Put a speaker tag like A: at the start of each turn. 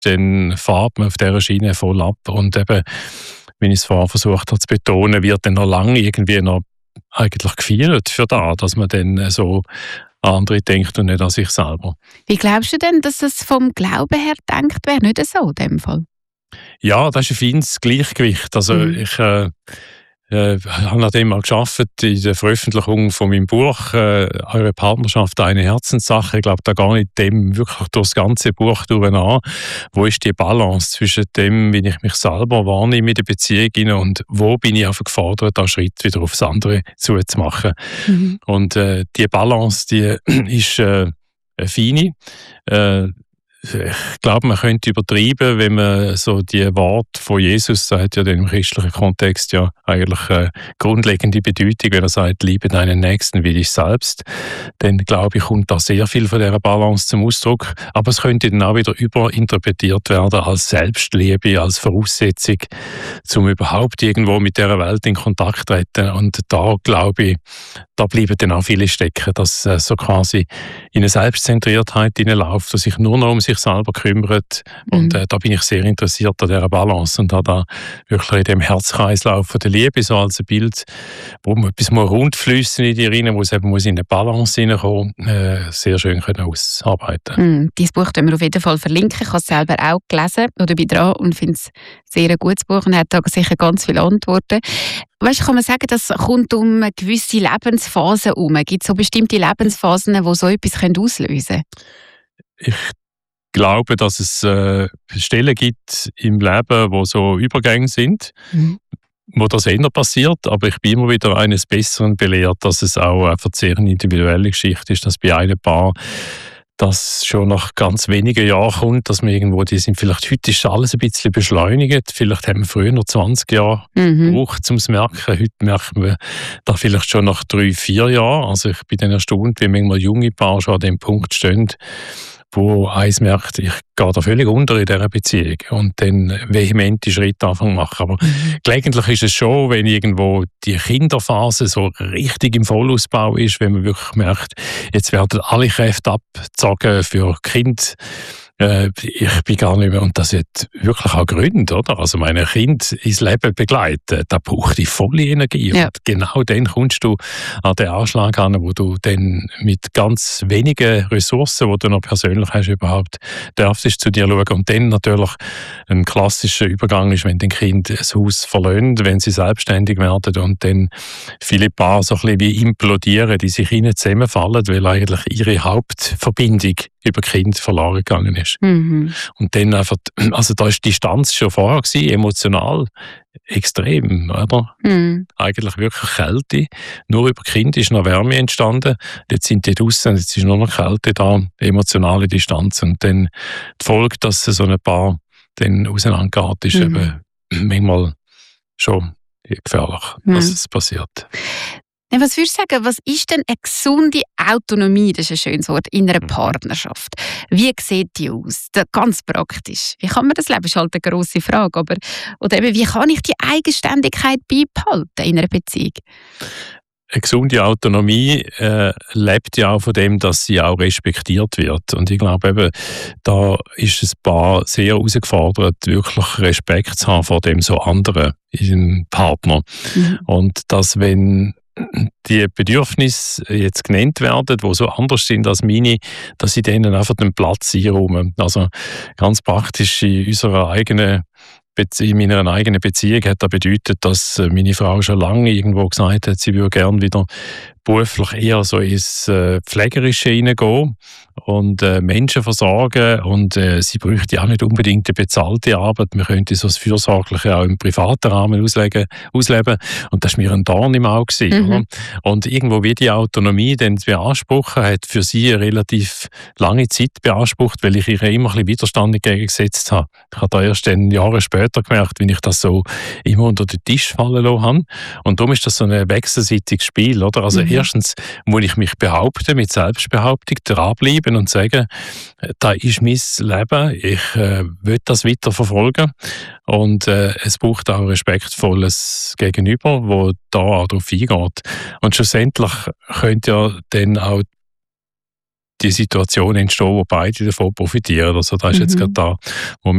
A: dann fährt man auf dieser Schiene voll ab. Und eben, wenn ich es vorher versucht habe zu betonen, wird dann noch lange irgendwie noch eigentlich gefeiert für das, dass man dann so an andere denkt und nicht an sich selber.
B: Wie glaubst du denn, dass es vom Glauben her gedacht wäre? Nicht so in dem Fall?
A: Ja, das ist ein feines Gleichgewicht. Also ich habe an dem mal gearbeitet in der Veröffentlichung von meinem Buch «Eure Partnerschaft, eine Herzenssache». Ich glaube, da gehe ich dem wirklich durch das ganze Buch durch an. Wo ist die Balance zwischen dem, wie ich mich selber wahrnehme in der Beziehung und wo bin ich einfach gefordert, einen Schritt wieder aufs andere zuzumachen. Und die Balance, die ist eine feine. Ich glaube, man könnte übertreiben, wenn man so die Worte von Jesus sagt, ja im christlichen Kontext ja eigentlich eine grundlegende Bedeutung, wenn er sagt, liebe deinen Nächsten wie dich selbst, dann glaube ich, kommt da sehr viel von dieser Balance zum Ausdruck. Aber es könnte dann auch wieder überinterpretiert werden als Selbstliebe, als Voraussetzung, um überhaupt irgendwo mit dieser Welt in Kontakt zu treten. Und da glaube ich, da bleiben dann auch viele stecken, dass so quasi in eine Selbstzentriertheit hineinläuft, dass sich nur noch um sich selber kümmert. Und da bin ich sehr interessiert an dieser Balance und da wirklich in dem Herzkreislauf von der Liebe, so als ein Bild, wo man etwas rund fließen in die rein, wo es eben in eine Balance hineinkommen, sehr schön können ausarbeiten.
B: Dieses Buch können wir auf jeden Fall verlinken. Ich habe es selber auch gelesen oder bin dran und finde es sehr ein gutes Buch und hat da sicher ganz viele Antworten. Weißt, kann man sagen, das kommt um eine gewisse Lebensphasen herum? Gibt es so bestimmte Lebensphasen, die so etwas auslösen können?
A: Ich glaube, dass es Stellen gibt im Leben, wo so Übergänge sind, wo das eher passiert, aber ich bin immer wieder eines Besseren belehrt, dass es auch einfach sehr eine individuelle Geschichte ist, dass bei einem Paar das schon nach ganz wenigen Jahren kommt, dass man irgendwo, die sind vielleicht, heute ist alles ein bisschen beschleunigt, vielleicht haben wir früher noch 20 Jahre gebraucht, um es zu merken, heute merkt man da vielleicht schon nach 3-4 Jahren, also ich bin dann erstaunt, wie manchmal junge Paare schon an dem Punkt stehen, wo eins merkt, ich gehe da völlig unter in dieser Beziehung und dann vehemente Schritte anfangen machen. Aber gelegentlich ist es schon, wenn irgendwo die Kinderphase so richtig im Vollausbau ist, wenn man wirklich merkt, jetzt werden alle Kräfte abgezogen für Kind. Ich bin gar nicht mehr, und das hat wirklich auch Gründe, oder? Also meine Kind ins Leben begleiten, da braucht die volle Energie. Ja. Und genau dann kommst du an den Anschlag an, wo du dann mit ganz wenigen Ressourcen, die du noch persönlich hast, überhaupt darfst zu dir schauen. Und dann natürlich ein klassischer Übergang ist, wenn dein Kind das Haus verlässt, wenn sie selbstständig werden und dann viele Paare so ein bisschen wie implodieren, die sich innen zusammenfallen, weil eigentlich ihre Hauptverbindung über Kind verloren gegangen ist. Und dann einfach, also da ist die Distanz schon vorher gewesen, emotional extrem, oder? Eigentlich wirklich Kälte. Nur über Kind ist noch Wärme entstanden. Jetzt sind die draussen, jetzt ist nur noch Kälte da, emotionale Distanz. Und dann die Folge, dass so ein Paar dann auseinandergeht, ist eben manchmal schon gefährlich, dass es passiert.
B: Was würdest du sagen, was ist denn eine gesunde Autonomie, das ist ein schönes Wort, in einer Partnerschaft? Wie sieht die aus? Ganz praktisch. Wie kann man das leben? Das ist halt eine grosse Frage. Oder eben, wie kann ich die Eigenständigkeit beibehalten in einer Beziehung?
A: Eine gesunde Autonomie lebt ja auch von dem, dass sie auch respektiert wird. Und ich glaube eben, da ist ein Paar sehr herausgefordert, wirklich Respekt zu haben vor dem so anderen, ihrem Partner. Und dass, wenn die Bedürfnisse jetzt genannt werden, die so anders sind als meine, dass sie denen einfach den Platz einräumen. Also ganz praktisch in meiner eigenen Beziehung hat das bedeutet, dass meine Frau schon lange irgendwo gesagt hat, sie würde gerne wieder beruflich eher so ins Pflegerische hineingehen und Menschen versorgen, und sie bräuchte auch nicht unbedingt eine bezahlte Arbeit. Man könnte so das Fürsorgliche auch im privaten Rahmen ausleben. Und das war mir ein Dorn im Auge gewesen, und irgendwo wie die Autonomie dann beanspruchen, hat für sie eine relativ lange Zeit beansprucht, weil ich ihr immer ein bisschen Widerstand entgegengesetzt habe. Ich habe da erst dann Jahre später gemerkt, wie ich das so immer unter den Tisch fallen lassen habe. Und darum ist das so ein wechselseitiges Spiel, oder? Also erstens muss ich mich behaupten, mit Selbstbehauptung dranbleiben und sagen, da ist mein Leben, ich will das weiterverfolgen. Und es braucht auch ein respektvolles Gegenüber, wo da auch darauf eingeht. Und schlussendlich könnte ja dann auch die Situation entstehen, wo beide davon profitieren. Also das ist jetzt gerade da, wo